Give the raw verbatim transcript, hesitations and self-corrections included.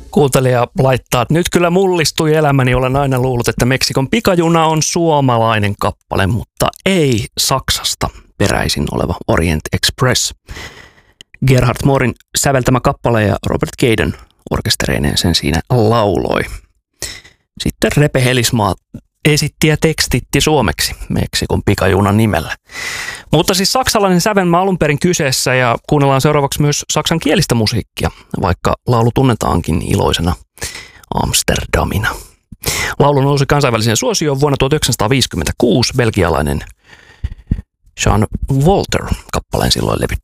Kuuntelija laittaa, että nyt kyllä mullistui elämäni, olen aina luullut, että Meksikon pikajuna on suomalainen kappale, mutta ei Saksasta peräisin oleva Orient Express. Gerhard Moorin säveltämä kappale ja Robert Gaden orkestereineen sen siinä lauloi. Sitten Repe Helismaa esitti ja tekstitti suomeksi Meksikon pikajunan nimellä. Mutta siis saksalainen sävelmä alun perin kyseessä ja kuunnellaan seuraavaksi myös saksankielistä musiikkia, vaikka laulu tunnetaankin iloisena Amsterdamina. Laulu nousi kansainväliseen suosioon vuonna tuhatyhdeksänsataaviisikymmentäkuusi belgialainen Jean Walter kappaleen silloin levytti.